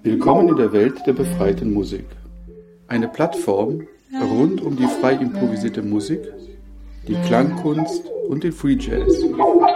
Willkommen in der Welt der befreiten Musik. Eine Plattform rund um die frei improvisierte Musik, die Klangkunst und den Free Jazz.